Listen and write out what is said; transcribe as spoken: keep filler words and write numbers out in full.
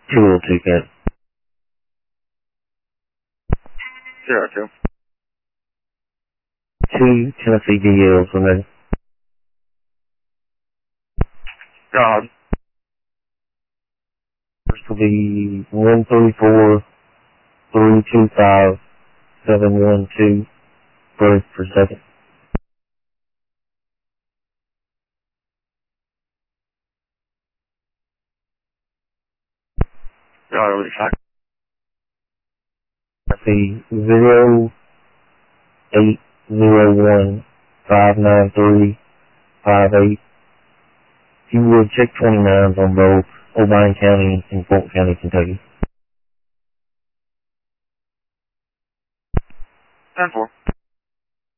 two oh two, Cat. Zero two. Two Tennessee D Ls remaining. God. First will be one three four three two five seven one two break for second. God, really shocked. See zero eight zero one five nine three five eight. If you would check twenty-nines on both O'Brien County and Fulton County, Kentucky. ten four.